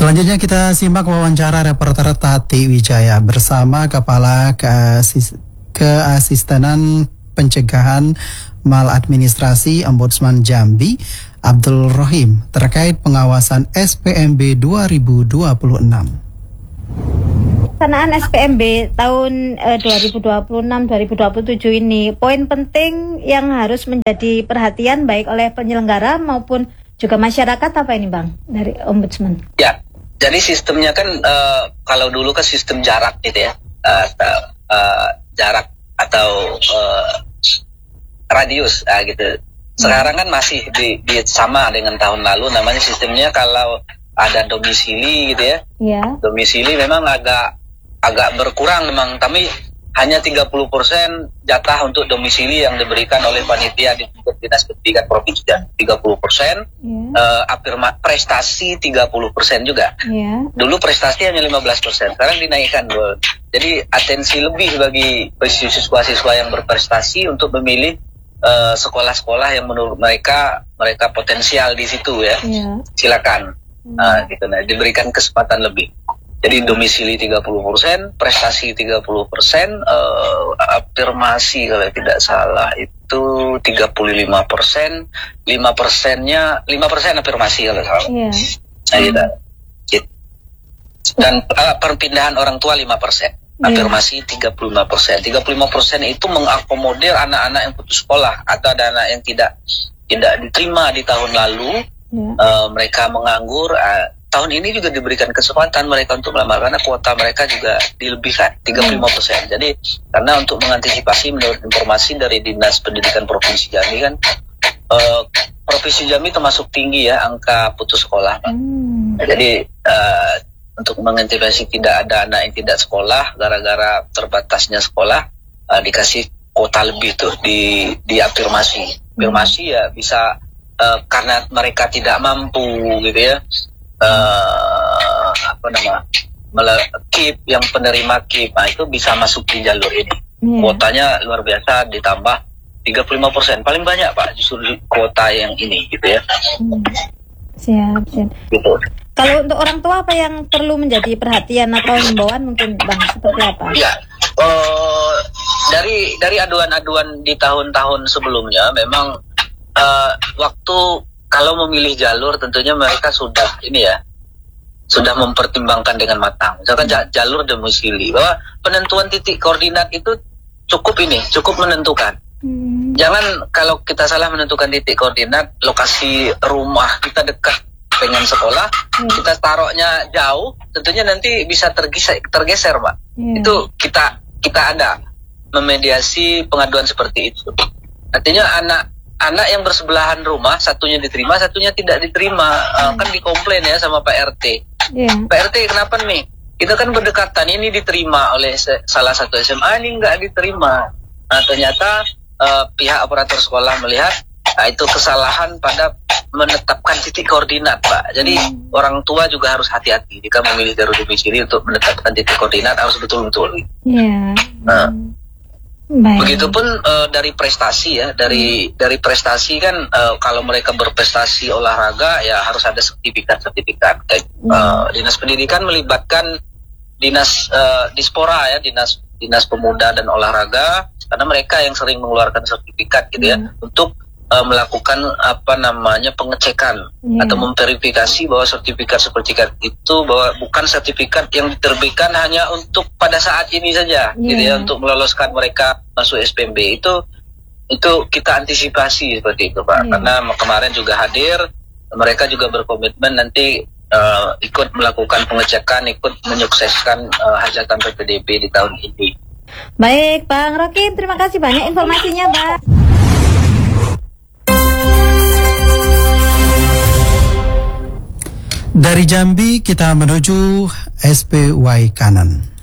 Selanjutnya kita simak wawancara reporter Tati Wijaya bersama Kepala Keasistenan Pencegahan Maladministrasi Ombudsman Jambi, Abdul Rohim, terkait pengawasan SPMB 2026. Pelaksanaan SPMB tahun 2026-2027 ini, poin penting yang harus menjadi perhatian baik oleh penyelenggara maupun juga masyarakat apa ini Bang, dari Ombudsman? Ya, jadi sistemnya kan kalau dulu kan sistem jarak gitu ya, jarak atau radius gitu. Sekarang kan masih sama dengan tahun lalu, namanya sistemnya kalau ada domisili gitu ya. Yeah. Domisili memang agak berkurang memang, tapi hanya 30% jatah untuk domisili yang diberikan oleh panitia di Dinas Pendidikan Provinsi, 30%, prestasi 30% juga. Yeah. Dulu prestasi hanya 15%, sekarang dinaikkan. Jadi atensi lebih bagi siswa-siswa yang berprestasi untuk memilih sekolah-sekolah yang menurut mereka potensial di situ ya. Yeah. Silakan, gitu, diberikan kesempatan lebih. Jadi domisili 30%, prestasi 30%, afirmasi kalau tidak salah itu 35%, 5%-nya 5% afirmasi kalau salah. Yeah. Gitu. Dan perpindahan orang tua 5%, afirmasi 35%. 35% itu mengakomodir anak-anak yang putus sekolah atau ada anak yang tidak diterima di tahun lalu, mereka menganggur. Tahun ini juga diberikan kesempatan mereka untuk melamar karena kuota mereka juga dilebihkan 35%. Jadi karena untuk mengantisipasi, menurut informasi dari Dinas Pendidikan Provinsi Jambi kan, Provinsi Jambi termasuk tinggi ya angka putus sekolah. Jadi untuk mengantisipasi tidak ada anak yang tidak sekolah gara-gara terbatasnya sekolah, dikasih kuota lebih tuh di afirmasi. Afirmasi ya bisa karena mereka tidak mampu gitu ya. KIP yang penerima KIP, itu bisa masuk di jalur ini. Kuotanya luar biasa, ditambah 35%, paling banyak Pak justru kuota yang ini gitu ya. Siap. Gitu. Kalau untuk orang tua apa yang perlu menjadi perhatian atau himbauan mungkin Bang, seperti apa? Ya, dari aduan-aduan di tahun-tahun sebelumnya memang waktu kalau memilih jalur tentunya mereka sudah mempertimbangkan dengan matang. Misalkan jalur domisili, bahwa penentuan titik koordinat itu cukup menentukan. Jangan kalau kita salah menentukan titik koordinat, lokasi rumah kita dekat dengan sekolah, kita taruhnya jauh, tentunya nanti bisa tergeser, Pak. Itu kita ada memediasi pengaduan seperti itu. Artinya anak yang bersebelahan rumah, satunya diterima, satunya tidak diterima, kan dikomplain ya sama Pak RT. Pak RT kenapa nih? Kita kan berdekatan, ini diterima oleh salah satu SMA, ini nggak diterima. Nah ternyata pihak operator sekolah melihat itu kesalahan pada menetapkan titik koordinat, Pak. Jadi orang tua juga harus hati-hati jika memilih jalur domisili untuk menetapkan titik koordinat, harus betul-betul. Begitupun dari prestasi ya, dari prestasi kan kalau mereka berprestasi olahraga ya harus ada sertifikat. Dinas Pendidikan melibatkan dinas Dispora ya, dinas pemuda dan olahraga, karena mereka yang sering mengeluarkan sertifikat gitu ya, untuk melakukan pengecekan atau memverifikasi bahwa sertifikat itu bahwa bukan sertifikat yang diterbitkan hanya untuk pada saat ini saja gitu ya, untuk meloloskan mereka masuk SPMB. Itu kita antisipasi seperti itu Pak, karena kemarin juga hadir, mereka juga berkomitmen nanti ikut melakukan pengecekan, ikut menyukseskan hajatan PPDB di tahun ini. Baik Bang Rohim, terima kasih banyak informasinya Bang. Dari Jambi kita menuju SPY Kanan.